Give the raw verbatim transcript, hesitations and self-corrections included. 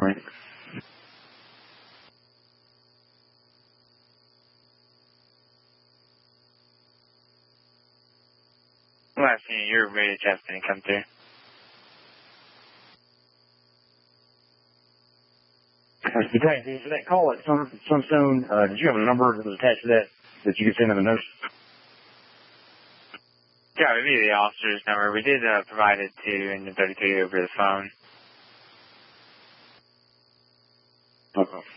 me. Last unit, you're ready to test and come through. Okay, so that call at Sun, Sunstone, uh, did you have a number that was attached to that that you could send in a note? Yeah, it would be the officer's number. We did uh, provide it to in the thirty-three over the phone. Okay.